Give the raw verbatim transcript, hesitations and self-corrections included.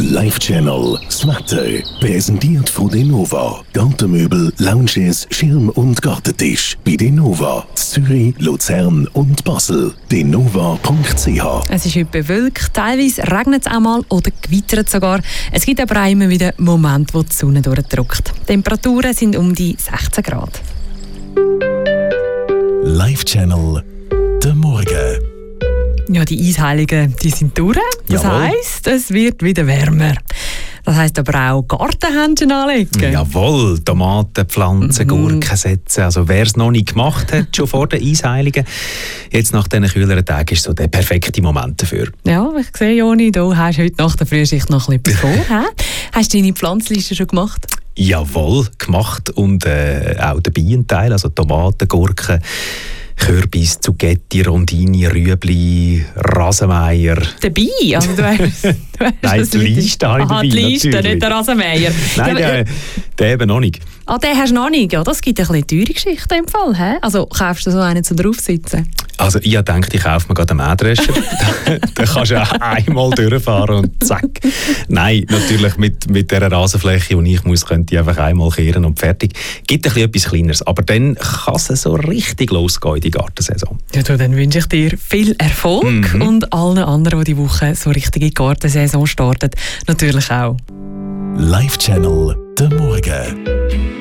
Live Channel, das Wetter, präsentiert von Denova. Gartenmöbel, Lounges, Schirm- und Gartentisch. Bei Denova, Zürich, Luzern und Basel. denova punkt c h. Es ist heute bewölkt, teilweise regnet es auch mal oder gewittert sogar. Es gibt aber auch immer wieder Momente, wo die Sonne durchdrückt. Die Temperaturen sind um die sechzehn Grad. Live Channel, der Morgen. Ja, die Eisheiligen, die sind durch. Das Jawohl. heisst, es wird wieder wärmer. Das heisst aber auch Gartenhändchen anlegen. Jawohl, Tomaten, Pflanzen, Mhm. Gurken setzen. Also wer es noch nicht gemacht hat, schon vor den Eisheiligen, jetzt nach diesen kühleren Tagen ist so der perfekte Moment dafür. Ja, ich sehe, Joni, du hast heute nach der Frühschicht noch etwas vor. He? Hast du deine Pflanzliste schon gemacht? Jawohl, gemacht und äh, auch der Bienenteil, also Tomaten, Gurken, Kürbis, Zucchetti, Rondini, Rüebli, Rasenmeier. Dabei? Also, du hast, du hast Nein, das die Liste habe ich Aha, dabei, die Liste, natürlich. nicht der Rasenmäher. Nein, Ja, der, der eben noch nicht. ah, den hast du noch nicht. Ja, das gibt ein bisschen teure Geschichte im Fall. He? Also kaufst du so einen zum draufsitzen? Also ich dachte, ich kaufe mir gerade einen Mähdrescher. Dann kannst du auch einmal durchfahren und zack. Nein, natürlich mit, mit dieser Rasenfläche, die ich muss, könnte ich einfach einmal kehren und fertig. Gibt ein bisschen etwas Kleineres, aber dann kann es so richtig losgehen in die Gartensaison. Ja, du, dann wünsche ich dir viel Erfolg Mhm. und allen anderen, die diese Woche so richtig in die Gartensaison starten, natürlich auch. Live Channel, der Morgen.